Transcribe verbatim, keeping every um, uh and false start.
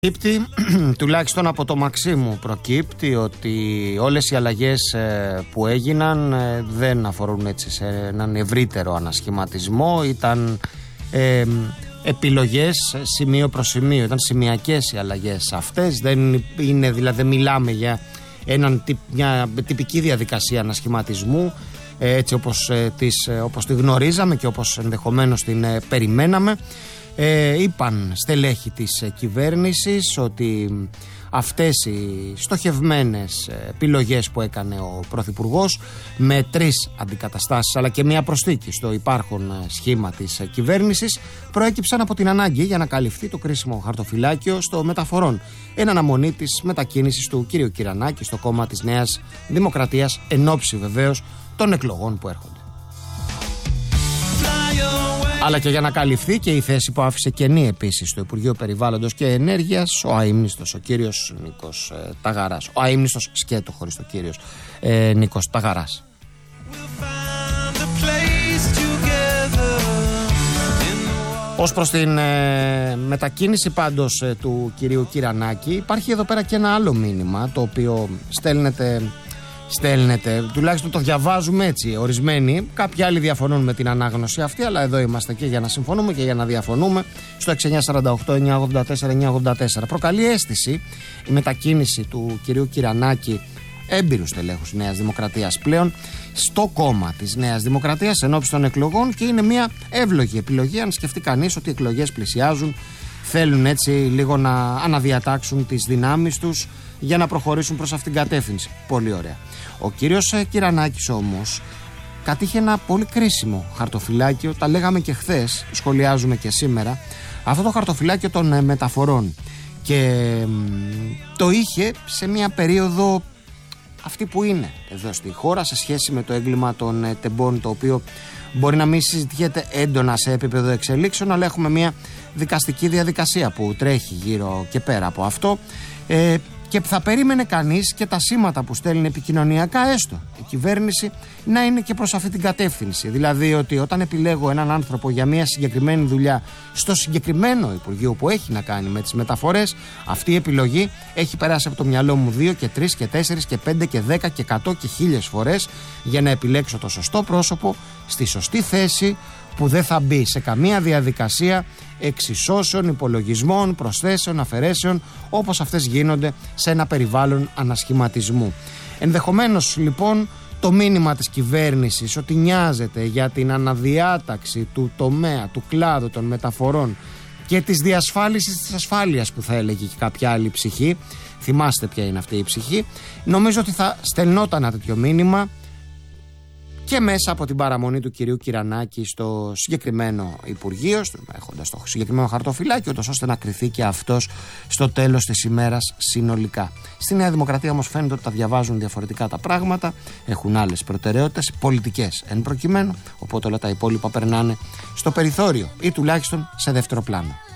Προκύπτει, τουλάχιστον από το Μαξίμου προκύπτει ότι όλες οι αλλαγές που έγιναν δεν αφορούν έτσι σε έναν ευρύτερο ανασχηματισμό, ήταν ε, επιλογές σημείο προς σημείο, ήταν σημειακές οι αλλαγές αυτές, δεν είναι, δηλαδή δεν μιλάμε για έναν, μια τυπική διαδικασία ανασχηματισμού έτσι όπως, ε, τις, όπως τη γνωρίζαμε και όπως ενδεχομένως την ε, περιμέναμε. Ε, είπαν στελέχη της κυβέρνησης ότι αυτές οι στοχευμένες επιλογές που έκανε ο Πρωθυπουργός με τρεις αντικαταστάσεις αλλά και μια προσθήκη στο υπάρχον σχήμα της κυβέρνησης προέκυψαν από την ανάγκη για να καλυφθεί το κρίσιμο χαρτοφυλάκιο στο μεταφορών εν αναμονή της μετακίνησης του κ. Κυρανάκη στο κόμμα της Νέας Δημοκρατίας, εν ώψη βεβαίως των εκλογών που έρχονται. Αλλά και για να καλυφθεί και η θέση που άφησε κενή επίσης στο Υπουργείο Περιβάλλοντος και Ενέργειας ο αείμνηστος, ο κύριος Νίκος ε, Ταγαράς. Ο αείμνηστος σκέτο χωρίς το κύριος ε, Νίκος Ταγαράς. Ως προς την ε, μετακίνηση πάντως ε, του κυρίου Κυρανάκη, υπάρχει εδώ πέρα και ένα άλλο μήνυμα το οποίο στέλνεται... Στέλνετε, τουλάχιστον το διαβάζουμε έτσι ορισμένοι, κάποιοι άλλοι διαφωνούν με την ανάγνωση αυτή, αλλά εδώ είμαστε και για να συμφωνούμε και για να διαφωνούμε. Στο έξι εννιά τέσσερα οκτώ εννιά ογδόντα τέσσερα εννιά ογδόντα τέσσερα προκαλεί αίσθηση η μετακίνηση του κυρίου Κυρανάκη, έμπειρου στελέχους Νέας Δημοκρατίας πλέον, στο κόμμα της Νέας Δημοκρατίας εν ώψη των εκλογών, και είναι μια εύλογη επιλογή αν σκεφτεί κανείς ότι οι εκλογές πλησιάζουν. Θέλουν έτσι λίγο να αναδιατάξουν τις δυνάμεις τους για να προχωρήσουν προς αυτήν την κατεύθυνση. Πολύ ωραία. Ο κύριος Κυρανάκης όμως κατήχε ένα πολύ κρίσιμο χαρτοφυλάκιο, τα λέγαμε και χθες, σχολιάζουμε και σήμερα, αυτό το χαρτοφυλάκιο των μεταφορών, και το είχε σε μια περίοδο αυτή που είναι εδώ στη χώρα σε σχέση με το έγκλημα των τεμπών, το οποίο μπορεί να μην συζητιέται έντονα σε επίπεδο εξελίξεων, αλλά έχουμε μια δικαστική διαδικασία που τρέχει γύρω και πέρα από αυτό, ε, και θα περίμενε κανείς και τα σήματα που στέλνει επικοινωνιακά έστω η κυβέρνηση να είναι και προς αυτή την κατεύθυνση. Δηλαδή ότι όταν επιλέγω έναν άνθρωπο για μια συγκεκριμένη δουλειά στο συγκεκριμένο Υπουργείο που έχει να κάνει με τις μεταφορές, αυτή η επιλογή έχει περάσει από το μυαλό μου δύο και τρεις και τέσσερις και πέντε και δέκα και εκατό και χίλιες φορές για να επιλέξω το σωστό πρόσωπο στη σωστή θέση, που δεν θα μπει σε καμία διαδικασία εξισώσεων, υπολογισμών, προσθέσεων, αφαιρέσεων, όπως αυτές γίνονται σε ένα περιβάλλον ανασχηματισμού. Ενδεχομένως λοιπόν το μήνυμα της κυβέρνησης ότι νοιάζεται για την αναδιάταξη του τομέα, του κλάδου των μεταφορών και της διασφάλισης της ασφάλειας, που θα έλεγε και κάποια άλλη ψυχή, θυμάστε ποια είναι αυτή η ψυχή, νομίζω ότι θα στελνόταν ένα τέτοιο μήνυμα και μέσα από την παραμονή του κυρίου Κυρανάκη στο συγκεκριμένο Υπουργείο, έχοντας το συγκεκριμένο χαρτοφυλάκιο, ώστε να κριθεί και αυτός στο τέλος της ημέρας συνολικά. Στη Νέα Δημοκρατία όμως φαίνεται ότι τα διαβάζουν διαφορετικά τα πράγματα, έχουν άλλες προτεραιότητες, πολιτικές εν προκειμένου, οπότε όλα τα υπόλοιπα περνάνε στο περιθώριο ή τουλάχιστον σε δεύτερο πλάνο.